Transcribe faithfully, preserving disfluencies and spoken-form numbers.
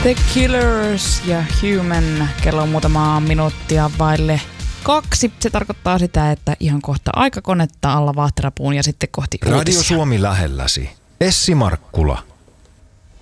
The Killers ja Human. Kello on muutama minuuttia vaille kaksi. Se tarkoittaa sitä, että ihan kohta aikakonetta alla vaahterapuun ja sitten kohti Radio uutisia. Suomi lähelläsi. Essi Markkula.